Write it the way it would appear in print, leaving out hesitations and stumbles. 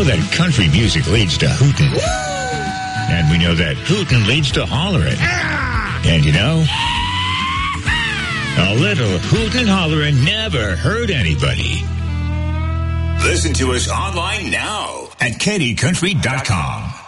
know that country music leads to hootin'. And we know that hootin' leads to hollerin'. And you know, a little hootin' hollerin' never hurt anybody. Listen to us online now at KennyCountry.com.